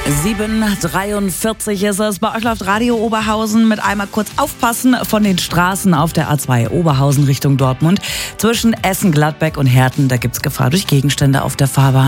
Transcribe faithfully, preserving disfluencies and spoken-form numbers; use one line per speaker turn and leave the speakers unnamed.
sieben Uhr dreiundvierzig ist es. Bei euch läuft Radio Oberhausen mit einmal kurz aufpassen von den Straßen auf der A zwei Oberhausen Richtung Dortmund. Zwischen Essen, Gladbeck und Herten, da gibt's Gefahr durch Gegenstände auf der Fahrbahn.